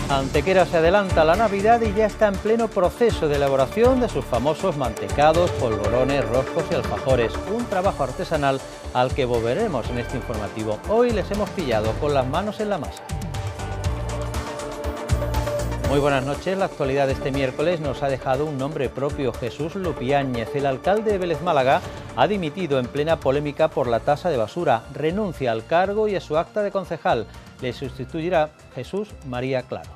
Antequera se adelanta a la Navidad y ya está en pleno proceso de elaboración de sus famosos mantecados, polvorones, roscos y alfajores, un trabajo artesanal al que volveremos en este informativo. Hoy les hemos pillado con las manos en la masa. Muy buenas noches. La actualidad de este miércoles nos ha dejado un nombre propio, Jesús Lupiáñez. El alcalde de Vélez Málaga ha dimitido en plena polémica por la tasa de basura. Renuncia al cargo y a su acta de concejal. Le sustituirá Jesús María Claros.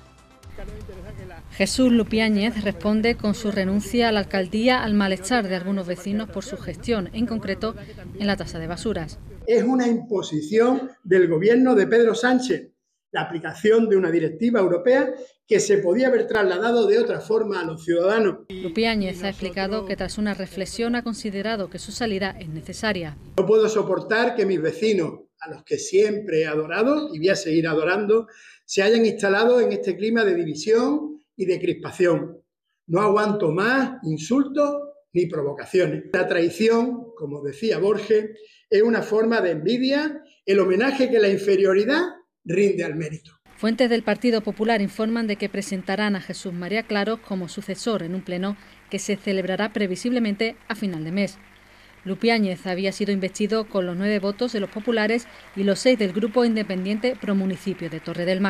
Jesús Lupiáñez responde con su renuncia a la alcaldía al malestar de algunos vecinos por su gestión, en concreto en la tasa de basuras. Es una imposición del gobierno de Pedro Sánchez, la aplicación de una directiva europea que se podía haber trasladado de otra forma a los ciudadanos. Lupiáñez ha explicado que tras una reflexión ha considerado que su salida es necesaria. No puedo soportar que mis vecinos, a los que siempre he adorado y voy a seguir adorando, se hayan instalado en este clima de división y de crispación. No aguanto más insultos ni provocaciones. La traición, como decía Borges, es una forma de envidia, el homenaje que la inferioridad rinde al mérito. Fuentes del Partido Popular informan de que presentarán a Jesús María Claros como sucesor en un pleno que se celebrará previsiblemente a final de mes. Lupiáñez había sido investido con los 9 votos de los populares y los 6 del grupo independiente Promunicipio de Torre del Mar.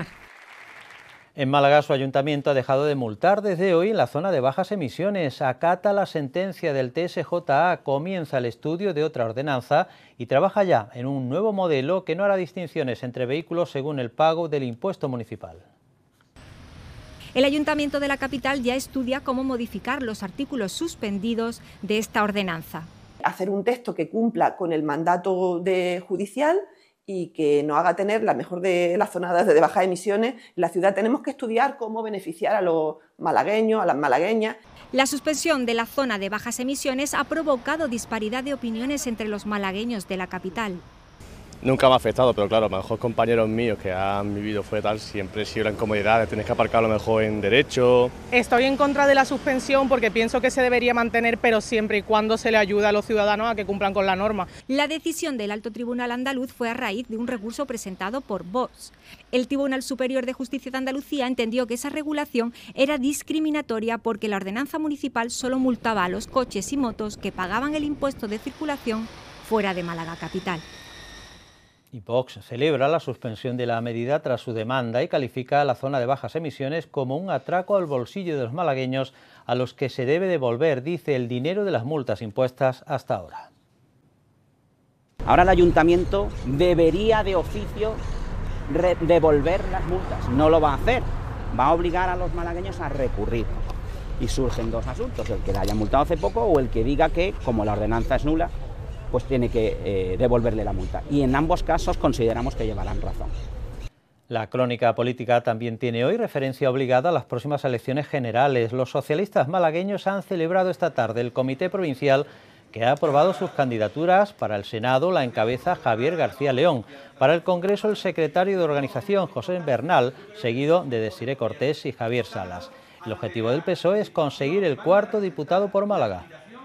En Málaga, su ayuntamiento ha dejado de multar desde hoy en la zona de bajas emisiones. Acata la sentencia del TSJA, comienza el estudio de otra ordenanza y trabaja ya en un nuevo modelo que no hará distinciones entre vehículos según el pago del impuesto municipal. El Ayuntamiento de la capital ya estudia cómo modificar los artículos suspendidos de esta ordenanza. Hacer un texto que cumpla con el mandato judicial y que nos haga tener la mejor de las zonas de bajas emisiones en la ciudad. Tenemos que estudiar cómo beneficiar a los malagueños, a las malagueñas. La suspensión de la zona de bajas emisiones ha provocado disparidad de opiniones entre los malagueños de la capital. Nunca me ha afectado, pero claro, a lo mejor compañeros míos que han vivido fue tal, siempre he sido la incomodidad de tener que aparcar a lo mejor en derecho. Estoy en contra de la suspensión porque pienso que se debería mantener, pero siempre y cuando se le ayude a los ciudadanos a que cumplan con la norma. La decisión del Alto Tribunal andaluz fue a raíz de un recurso presentado por Vox. El Tribunal Superior de Justicia de Andalucía entendió que esa regulación era discriminatoria porque la ordenanza municipal solo multaba a los coches y motos que pagaban el impuesto de circulación fuera de Málaga capital. Y Vox celebra la suspensión de la medida tras su demanda y califica a la zona de bajas emisiones como un atraco al bolsillo de los malagueños a los que se debe devolver, dice, el dinero de las multas impuestas hasta ahora. Ahora el ayuntamiento debería de oficio devolver las multas. No lo va a hacer, va a obligar a los malagueños a recurrir. Y surgen dos asuntos, el que la haya multado hace poco o el que diga que, como la ordenanza es nula, pues tiene que devolverle la multa. Y en ambos casos consideramos que llevarán razón. La crónica política también tiene hoy referencia obligada a las próximas elecciones generales. Los socialistas malagueños han celebrado esta tarde el Comité Provincial que ha aprobado sus candidaturas. Para el Senado la encabeza Javier García León. Para el Congreso el secretario de organización José Bernal, seguido de Desiré Cortés y Javier Salas. El objetivo del PSOE es conseguir el 4º diputado por Málaga.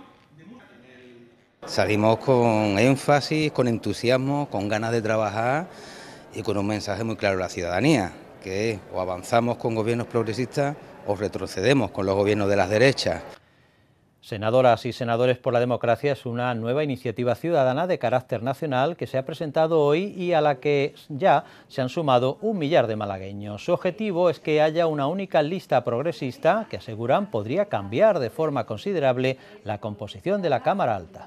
Salimos con énfasis, con entusiasmo, con ganas de trabajar y con un mensaje muy claro a la ciudadanía, que es o avanzamos con gobiernos progresistas o retrocedemos con los gobiernos de las derechas. Senadoras y senadores por la democracia es una nueva iniciativa ciudadana de carácter nacional que se ha presentado hoy y a la que ya se han sumado 1 millar de malagueños. Su objetivo es que haya una única lista progresista que aseguran podría cambiar de forma considerable la composición de la Cámara Alta.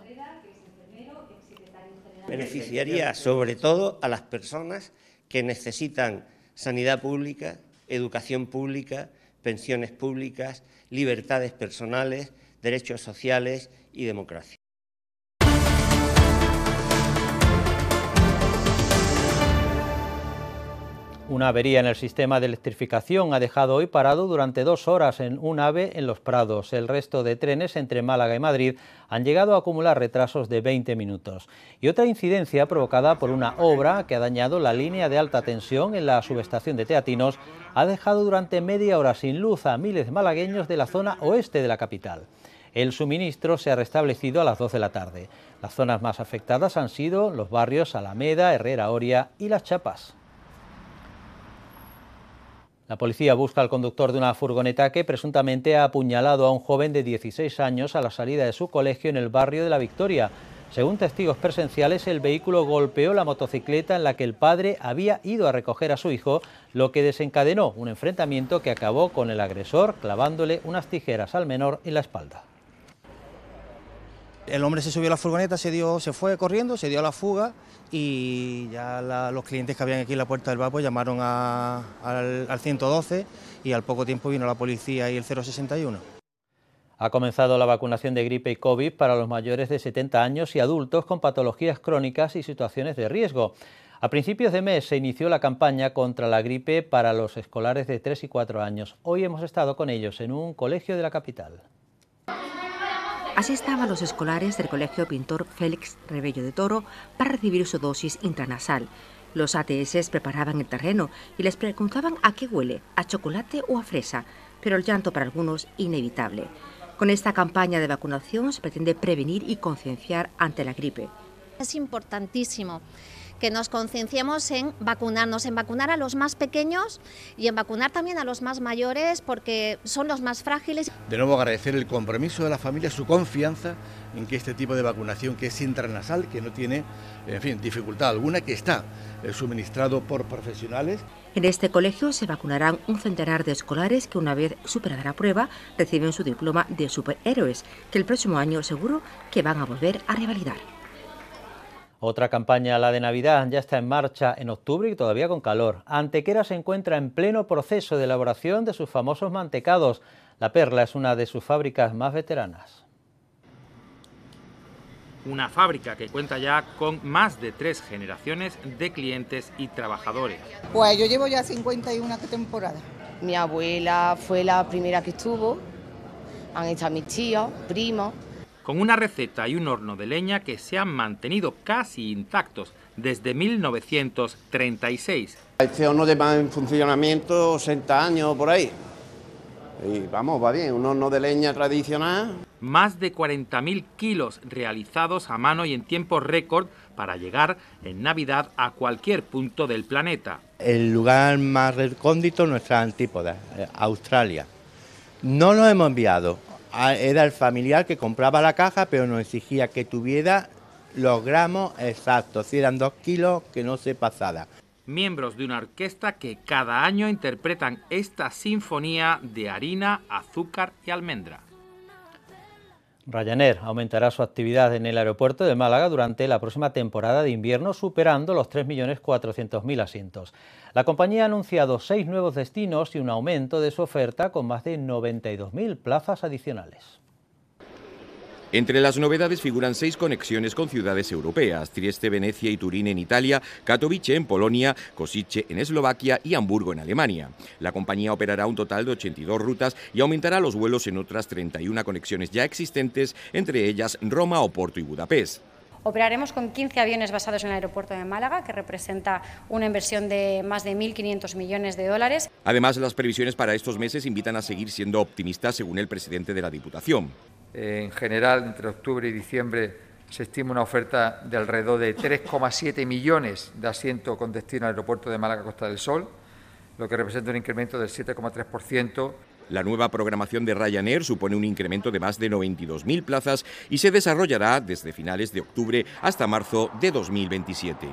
Beneficiaría sobre todo a las personas que necesitan sanidad pública, educación pública, pensiones públicas, libertades personales, derechos sociales y democracia. Una avería en el sistema de electrificación ha dejado hoy parado durante 2 horas en un AVE en Los Prados. El resto de trenes entre Málaga y Madrid han llegado a acumular retrasos de 20 minutos. Y otra incidencia provocada por una obra que ha dañado la línea de alta tensión en la subestación de Teatinos ha dejado durante media hora sin luz a miles de malagueños de la zona oeste de la capital. El suministro se ha restablecido a las 2 de la tarde. Las zonas más afectadas han sido los barrios Alameda, Herrera Oria y Las Chapas. La policía busca al conductor de una furgoneta que presuntamente ha apuñalado a un joven de 16 años a la salida de su colegio en el barrio de La Victoria. Según testigos presenciales, el vehículo golpeó la motocicleta en la que el padre había ido a recoger a su hijo, lo que desencadenó un enfrentamiento que acabó con el agresor clavándole unas tijeras al menor en la espalda. El hombre se subió a la furgoneta, se fue corriendo, se dio a la fuga y ya los clientes que habían aquí en la Puerta del Bar pues llamaron al 112 y al poco tiempo vino la policía y el 061. Ha comenzado la vacunación de gripe y COVID para los mayores de 70 años y adultos con patologías crónicas y situaciones de riesgo. A principios de mes se inició la campaña contra la gripe para los escolares de 3 y 4 años. Hoy hemos estado con ellos en un colegio de la capital. Así estaban los escolares del Colegio Pintor Félix Rebello de Toro para recibir su dosis intranasal. Los ATS preparaban el terreno y les preguntaban a qué huele, a chocolate o a fresa, pero el llanto para algunos inevitable. Con esta campaña de vacunación se pretende prevenir y concienciar ante la gripe. Es importantísimo que nos concienciemos en vacunarnos, en vacunar a los más pequeños y en vacunar también a los más mayores porque son los más frágiles. De nuevo agradecer el compromiso de la familia, su confianza en que este tipo de vacunación que es intranasal, que no tiene, en fin, dificultad alguna, que está suministrado por profesionales. En este colegio se vacunarán un centenar de escolares que una vez superada la prueba reciben su diploma de superhéroes, que el próximo año seguro que van a volver a revalidar. Otra campaña, la de Navidad, ya está en marcha en octubre y todavía con calor. Antequera se encuentra en pleno proceso de elaboración de sus famosos mantecados. La Perla es una de sus fábricas más veteranas. Una fábrica que cuenta ya con más de 3 generaciones de clientes y trabajadores. Pues yo llevo ya 51 temporadas. Mi abuela fue la primera que estuvo, han estado mis tíos, primos. Con una receta y un horno de leña que se han mantenido casi intactos desde 1936. Este horno lleva en funcionamiento 60 años por ahí. Y vamos, va bien, un horno de leña tradicional. Más de 40.000 kilos realizados a mano y en tiempo récord para llegar en Navidad a cualquier punto del planeta. El lugar más recóndito, nuestra antípoda, Australia. No lo hemos enviado. Era el familiar que compraba la caja, pero nos exigía que tuviera los gramos exactos, si eran 2 kilos, que no se pasara. Miembros de una orquesta que cada año interpretan esta sinfonía de harina, azúcar y almendra. Ryanair aumentará su actividad en el aeropuerto de Málaga durante la próxima temporada de invierno, superando los 3.400.000 asientos. La compañía ha anunciado 6 nuevos destinos y un aumento de su oferta con más de 92.000 plazas adicionales. Entre las novedades figuran 6 conexiones con ciudades europeas: Trieste, Venecia y Turín en Italia, Katowice en Polonia, Košice en Eslovaquia y Hamburgo en Alemania. La compañía operará un total de 82 rutas y aumentará los vuelos en otras 31 conexiones ya existentes, entre ellas Roma, Oporto y Budapest. Operaremos con 15 aviones basados en el aeropuerto de Málaga, que representa una inversión de más de 1.500 millones de dólares. Además, las previsiones para estos meses invitan a seguir siendo optimistas, según el presidente de la Diputación. En general, entre octubre y diciembre se estima una oferta de alrededor de 3,7 millones de asientos con destino al aeropuerto de Málaga Costa del Sol, lo que representa un incremento del 7,3%. La nueva programación de Ryanair supone un incremento de más de 92.000 plazas y se desarrollará desde finales de octubre hasta marzo de 2027.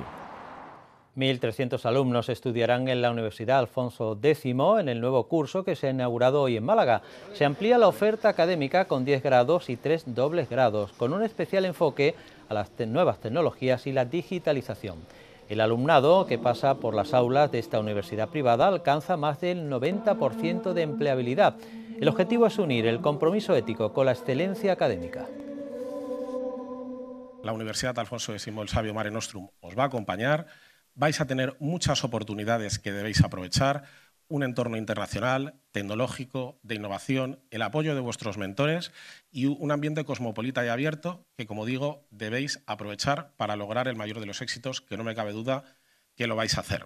1.300 alumnos estudiarán en la Universidad Alfonso X en el nuevo curso que se ha inaugurado hoy en Málaga. Se amplía la oferta académica con 10 grados y 3 dobles grados, con un especial enfoque a las nuevas tecnologías y la digitalización. El alumnado que pasa por las aulas de esta universidad privada alcanza más del 90% de empleabilidad. El objetivo es unir el compromiso ético con la excelencia académica. La Universidad Alfonso X, el Sabio Mare Nostrum, os va a acompañar. Vais a tener muchas oportunidades que debéis aprovechar, un entorno internacional, tecnológico, de innovación, el apoyo de vuestros mentores y un ambiente cosmopolita y abierto que, como digo, debéis aprovechar para lograr el mayor de los éxitos, que no me cabe duda que lo vais a hacer.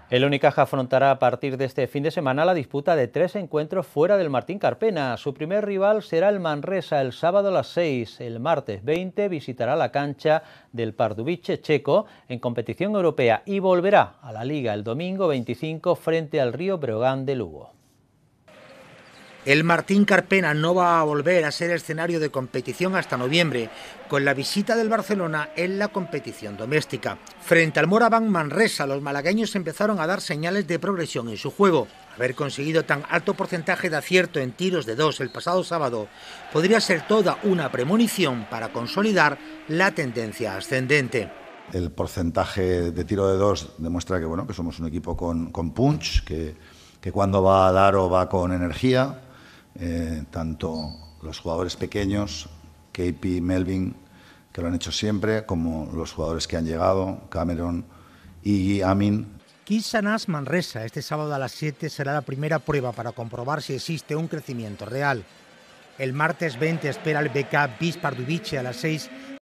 El Unicaja afrontará a partir de este fin de semana la disputa de 3 encuentros fuera del Martín Carpena. Su primer rival será el Manresa el sábado a las 6. El martes 20 visitará la cancha del Pardubice checo en competición europea y volverá a la Liga el domingo 25 frente al Río Breogán de Lugo. El Martín Carpena no va a volver a ser escenario de competición hasta noviembre, con la visita del Barcelona en la competición doméstica. Frente al Moraván Manresa, los malagueños empezaron a dar señales de progresión en su juego. Haber conseguido tan alto porcentaje de acierto en tiros de 2 el pasado sábado podría ser toda una premonición para consolidar la tendencia ascendente. El porcentaje de tiro de 2 demuestra que, bueno, que somos un equipo con punch, que cuando va a dar o va con energía. Tanto los jugadores pequeños, KP, Melvin, que lo han hecho siempre, como los jugadores que han llegado, Cameron y Amin. Quissanas Manresa, este sábado a las 7 será la primera prueba para comprobar si existe un crecimiento real. El martes 20 espera el BK Vis Pardubice a las 6